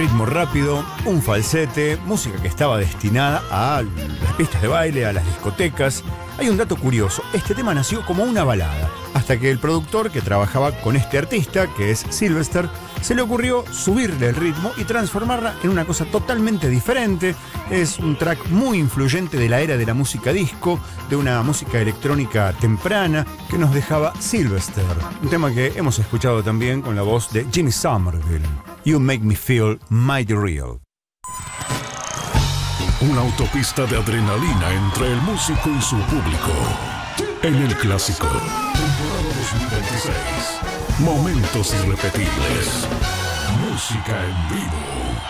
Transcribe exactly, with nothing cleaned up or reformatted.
ritmo rápido, un falsete, música que estaba destinada a las pistas de baile, a las discotecas. Hay un dato curioso, este tema nació como una balada, hasta que el productor que trabajaba con este artista, que es Sylvester, se le ocurrió subirle el ritmo y transformarla en una cosa totalmente diferente. Es un track muy influyente de la era de la música disco, de una música electrónica temprana que nos dejaba Sylvester. Un tema que hemos escuchado también con la voz de Jimmy Somerville. You Make Me Feel Mighty Real. Una autopista de adrenalina entre el músico y su público. En el clásico, temporada dos mil veintiséis. Momentos irrepetibles. Música en vivo.